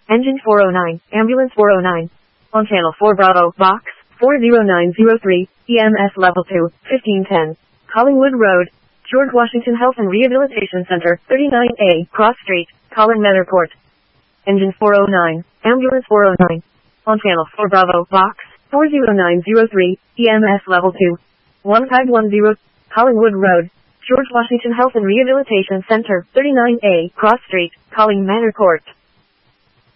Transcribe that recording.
Engine 409, Ambulance 409. On Channel 4 Bravo, Box 40903, EMS Level 2, 1510. Collingwood Road, George Washington Health and Rehabilitation Center, 39A, Cross Street, Colin Manor Court. Engine 409, Ambulance 409. On Channel 4 Bravo, Box 40903, EMS Level 2, 1510, Collingwood Road, George Washington Health and Rehabilitation Center, 39A, Cross Street, Colin Manor Court.